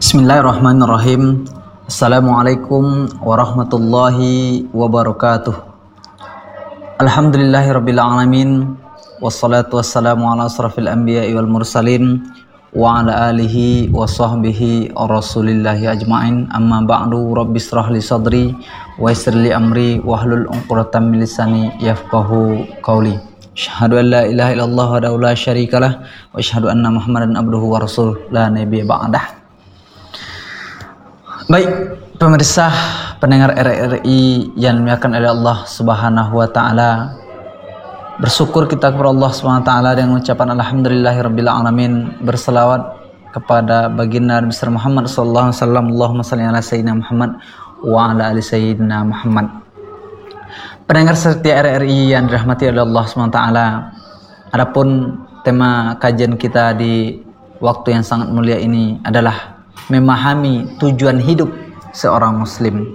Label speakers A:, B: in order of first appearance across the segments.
A: Bismillahirrahmanirrahim. Assalamualaikum warahmatullahi wabarakatuh. Alhamdulillahirabbil alamin. Wassalatu wassalamu ala asrafil anbiya'i wal mursalin wa ala alihi wa sahbihi rasulillahi ajma'in. Amma ba'du, rabbi israh li sadri wa yassir li amri wahlul 'uqdatam min lisani yafqahu qawli. Asyhadu an la ilaha illallah wa la syarikalah wa asyhadu anna Muhammadan abduhu wa rasuluh la nabiyya ba'dah. Baik, pemirsa pendengar RRI yang dimuliakan oleh Allah Subhanahu wa taala. Bersyukur kita kepada Allah Subhanahu wa taala dengan ucapan alhamdulillahirabbil alamin, berselawat kepada baginda besar Muhammad sallallahu alaihi wasallam. Allahumma shalli ala sayyidina Muhammad wa ala ali sayyidina Muhammad. Pendengar setia RRI yang dirahmati oleh Allah Subhanahu wa taala. Adapun tema kajian kita di waktu yang sangat mulia ini adalah memahami tujuan hidup seorang muslim.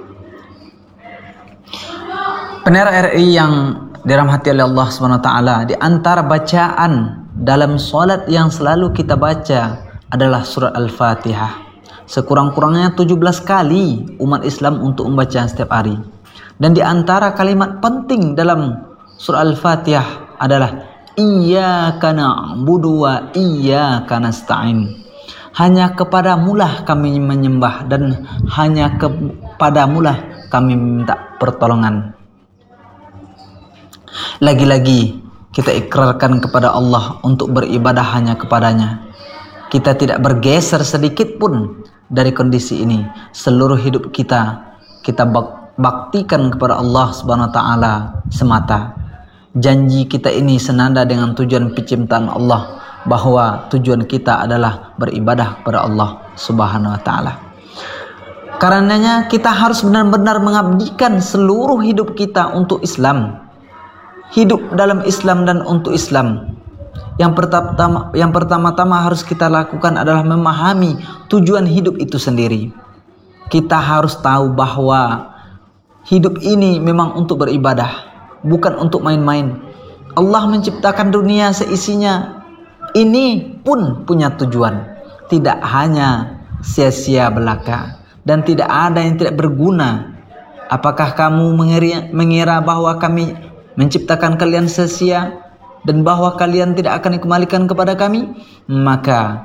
A: Pendengar RRI yang dirahmati oleh Allah Subhanahu wa taala, di antara bacaan dalam salat yang selalu kita baca adalah surat Al-Fatihah. Sekurang-kurangnya 17 kali umat Islam untuk membaca setiap hari. Dan di antara kalimat penting dalam surah Al-Fatihah adalah iyyaka na'budu wa iyyaka nasta'in. Hanya kepadamulah kami menyembah dan hanya kepadamulah kami minta pertolongan. Lagi-lagi kita ikrarkan kepada Allah untuk beribadah hanya kepadanya. Kita tidak bergeser sedikit pun dari kondisi ini. Seluruh hidup kita baktikan kepada Allah Subhanahu wa taala semata. Janji kita ini senada dengan tujuan penciptaan Allah, bahwa tujuan kita adalah beribadah kepada Allah Subhanahu wa taala. Karenanya kita harus benar-benar mengabdikan seluruh hidup kita untuk Islam. Hidup dalam Islam dan untuk Islam. Yang pertama-tama harus kita lakukan adalah memahami tujuan hidup itu sendiri. Kita harus tahu bahwa hidup ini memang untuk beribadah, bukan untuk main-main. Allah menciptakan dunia seisinya. Ini pun punya tujuan, tidak hanya sia-sia belaka dan tidak ada yang tidak berguna. Apakah kamu mengira bahwa kami menciptakan kalian sia-sia dan bahwa kalian tidak akan dikembalikan kepada kami? Maka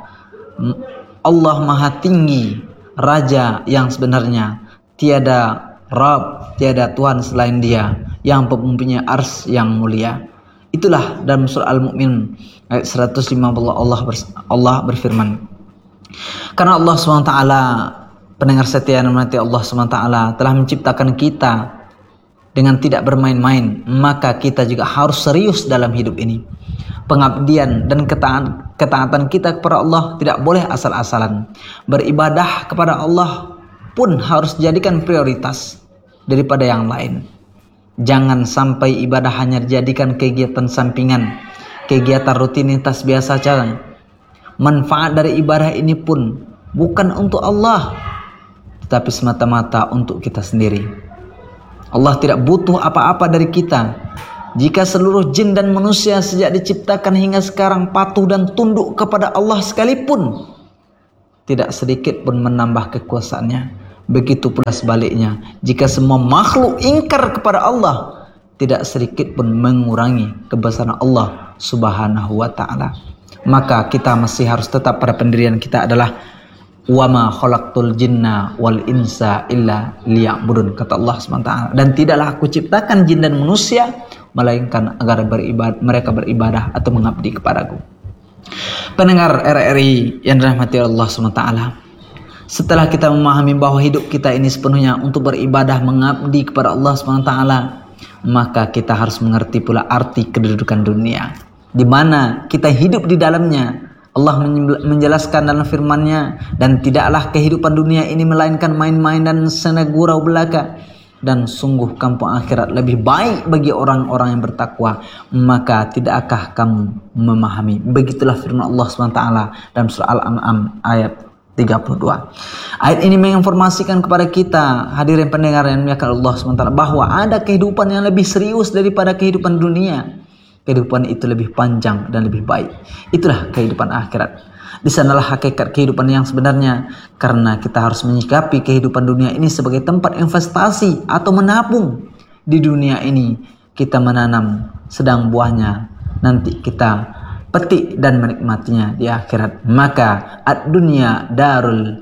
A: Allah Maha Tinggi, Raja yang sebenarnya, tiada Rabb, tiada Tuhan selain Dia, yang mempunyai arsy yang mulia. Itulah dalam surah Al-Mu'min ayat 150 Allah berfirman. Karena Allah SWT, pendengar setia yang menanti Allah SWT telah menciptakan kita dengan tidak bermain-main, maka kita juga harus serius dalam hidup ini. Pengabdian dan ketaatan kita kepada Allah tidak boleh asal-asalan. Beribadah kepada Allah pun harus dijadikan prioritas daripada yang lain. Jangan sampai ibadah hanya dijadikan kegiatan sampingan, kegiatan rutinitas biasa saja. Manfaat dari ibadah ini pun bukan untuk Allah, tetapi semata-mata untuk kita sendiri. Allah tidak butuh apa-apa dari kita. Jika seluruh jin dan manusia sejak diciptakan hingga sekarang patuh dan tunduk kepada Allah sekalipun, tidak sedikit pun menambah kekuasaannya. Begitu pula sebaliknya, jika semua makhluk ingkar kepada Allah, tidak sedikit pun mengurangi kebesaran Allah Subhanahu wa taala. Maka kita masih harus tetap pada pendirian kita adalah wama khalaqtul jinna wal insa illa liya'budun, kata Allah Subhanahu wa taala. Dan tidaklah aku ciptakan jin dan manusia melainkan agar mereka beribadah atau mengabdi kepadaku. Pendengar RRI yang dirahmati Allah Subhanahu wa taala, setelah kita memahami bahwa hidup kita ini sepenuhnya untuk beribadah mengabdi kepada Allah SWT, maka kita harus mengerti pula arti kedudukan dunia, di mana kita hidup di dalamnya. Allah menjelaskan dalam firman-Nya, dan tidaklah kehidupan dunia ini melainkan main-main dan sena gurau belaka, dan sungguh kampung akhirat lebih baik bagi orang-orang yang bertakwa. Maka tidakkah kamu memahami? Begitulah firman Allah SWT dalam surah Al-An'am ayat 32. Ayat ini menginformasikan kepada kita, hadirin pendengar yang dimuliakan Allah SWT, bahwa ada kehidupan yang lebih serius daripada kehidupan dunia. Kehidupan itu lebih panjang dan lebih baik. Itulah kehidupan akhirat. Di sanalah hakikat kehidupan yang sebenarnya, karena kita harus menyikapi kehidupan dunia ini sebagai tempat investasi atau menabung. Di dunia ini kita menanam, sedang buahnya nanti kita petik dan menikmatinya di akhirat. Maka ad-dunya darul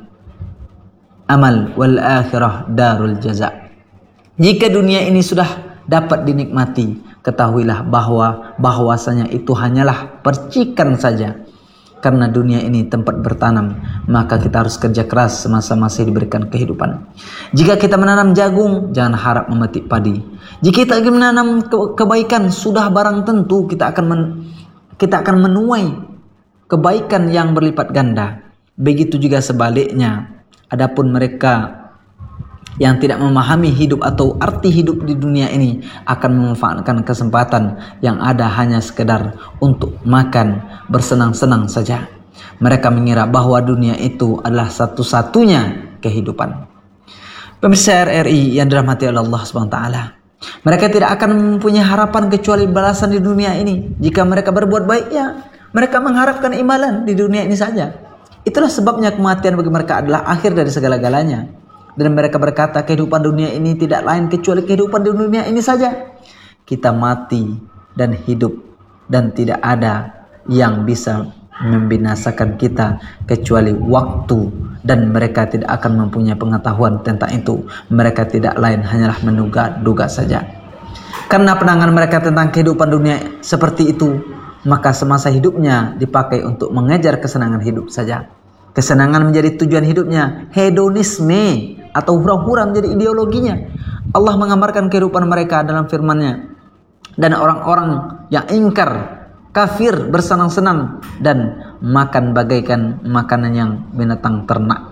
A: amal wal akhirah darul jaza. Jika dunia ini sudah dapat dinikmati, ketahuilah bahwasanya itu hanyalah percikan saja. Karena dunia ini tempat bertanam, maka kita harus kerja keras semasa masih diberikan kehidupan. Jika kita menanam jagung, jangan harap memetik padi. Jika kita ingin menanam kebaikan, sudah barang tentu kita akan menuai kebaikan yang berlipat ganda. Begitu juga sebaliknya. Adapun mereka yang tidak memahami hidup atau arti hidup di dunia ini akan memanfaatkan kesempatan yang ada hanya sekedar untuk makan, bersenang-senang saja. Mereka mengira bahwa dunia itu adalah satu-satunya kehidupan. Pemirsa RRI yang dirahmati oleh Allah SWT, mereka tidak akan mempunyai harapan kecuali balasan di dunia ini. Jika mereka berbuat baik, ya mereka mengharapkan imbalan di dunia ini saja. Itulah sebabnya kematian bagi mereka adalah akhir dari segala-galanya. Dan mereka berkata, kehidupan dunia ini tidak lain kecuali kehidupan di dunia ini saja. Kita mati dan hidup, dan tidak ada yang bisa membinasakan kita kecuali waktu. Dan mereka tidak akan mempunyai pengetahuan tentang itu. Mereka tidak lain hanyalah menduga-duga saja. Karena pandangan mereka tentang kehidupan dunia seperti itu, maka semasa hidupnya dipakai untuk mengejar kesenangan hidup saja. Kesenangan menjadi tujuan hidupnya, hedonisme atau hura-hura menjadi ideologinya. Allah menggambarkan kehidupan mereka dalam firman-Nya. Dan orang-orang yang ingkar, kafir, bersenang-senang dan makan bagaikan makanan yang binatang ternak.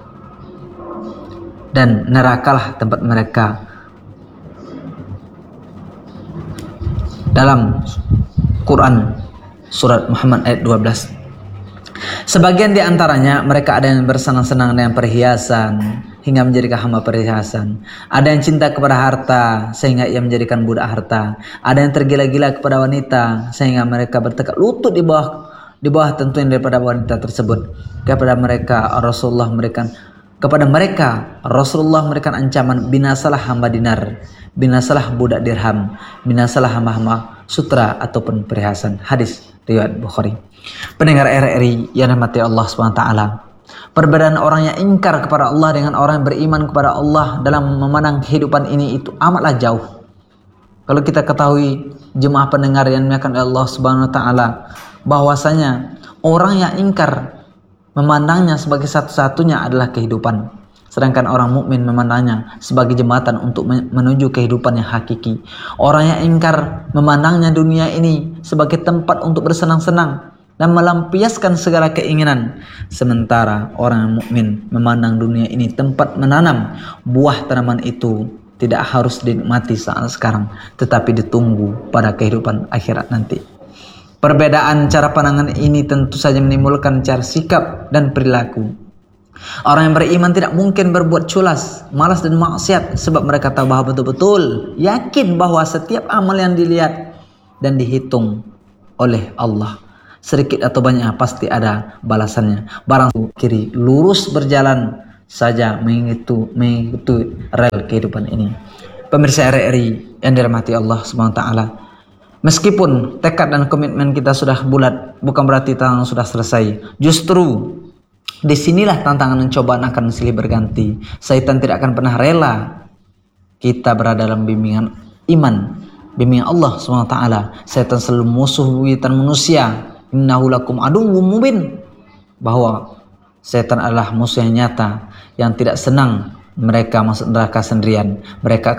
A: Dan nerakalah tempat mereka. Dalam Quran surat Muhammad ayat 12. Sebagian di antaranya mereka ada yang bersenang-senang dengan perhiasan hingga menjadikan hamba perhiasan. Ada yang cinta kepada harta sehingga ia menjadikan budak harta. Ada yang tergila-gila kepada wanita sehingga mereka bertekad lutut di bawah tentuan daripada wanita tersebut. Kepada mereka Rasulullah memberikan ancaman, binasalah hamba dinar, binasalah budak dirham, binasalah hamba-hamba sutra ataupun perhiasan. Hadis riwayat Bukhari. Pendengar RRI yang dirahmati Allah SWT, perbedaan orang yang ingkar kepada Allah dengan orang yang beriman kepada Allah dalam memandang kehidupan ini itu amatlah jauh. Kalau kita ketahui jemaah pendengar yang dimuliakan oleh Allah SWT, bahwasanya orang yang ingkar memandangnya sebagai satu-satunya adalah kehidupan, sedangkan orang mukmin memandangnya sebagai jembatan untuk menuju kehidupan yang hakiki. Orang yang ingkar memandangnya dunia ini sebagai tempat untuk bersenang-senang dan melampiaskan segala keinginan, sementara orang mukmin memandang dunia ini tempat menanam. Buah tanaman itu tidak harus dinikmati saat sekarang, tetapi ditunggu pada kehidupan akhirat nanti. Perbedaan cara pandangan ini tentu saja menimbulkan cara sikap dan perilaku. Orang yang beriman tidak mungkin berbuat culas, malas dan maksiat, sebab mereka tahu bahwa betul-betul yakin bahwa setiap amal yang dilihat dan dihitung oleh Allah, sedikit atau banyak pasti ada balasannya. Barang kiri lurus berjalan saja mengikuti rel kehidupan ini. Pemirsa RRI yang dirahmati Allah SWT, meskipun tekad dan komitmen kita sudah bulat, bukan berarti tantangan sudah selesai. Justru disinilah tantangan dan cobaan akan silih berganti. Syaitan tidak akan pernah rela kita berada dalam bimbingan iman, bimbingan Allah SWT. Syaitan selalu musuh buyutan manusia. Innahu lakum aduwwum mubin, bahwa setan adalah musuh yang nyata yang tidak senang mereka masuk neraka sendirian. Mereka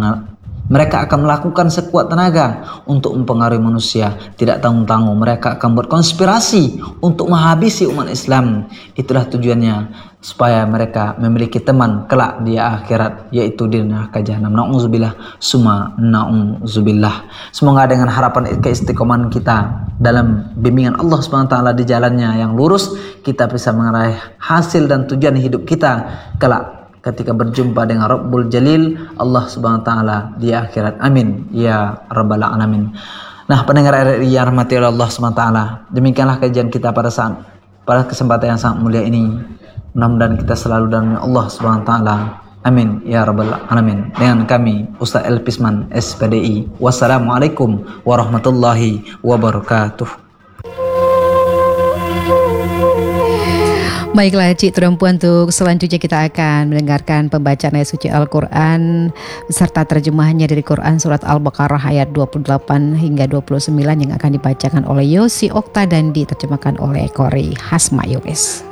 A: akan melakukan sekuat tenaga untuk mempengaruhi manusia. Tidak tanggung-tanggung mereka akan berkonspirasi untuk menghabisi umat Islam. Itulah tujuannya, supaya mereka memiliki teman kelak di akhirat, yaitu di neraka jahanam. Na'udzubillah summa na'udzubillah. Semoga dengan harapan keistiqomahan kita dalam bimbingan Allah SWT di jalannya yang lurus, kita bisa meraih hasil dan tujuan hidup kita kelak ketika berjumpa dengan Rabbul Jalil Allah Subhanahu wa taala di akhirat. Amin ya rabbal alamin. Nah, pendengar RRI yang rahmati Allah Subhanahu wa taala, demikianlah kajian kita pada pada kesempatan yang sangat mulia ini. Mudah-mudahan kita selalu dalam Allah Subhanahu wa taala. Amin ya rabbal alamin. Dengan kami Ustaz Elpisman SPDI. Wassalamualaikum warahmatullahi wabarakatuh.
B: Baiklah Cik Perempuan, untuk selanjutnya kita akan mendengarkan pembacaan ayat suci Al-Quran beserta terjemahannya dari Quran Surat Al-Baqarah ayat 28 hingga 29 yang akan dibacakan oleh Yosi Okta dan diterjemahkan oleh Kori Hasma Yubis.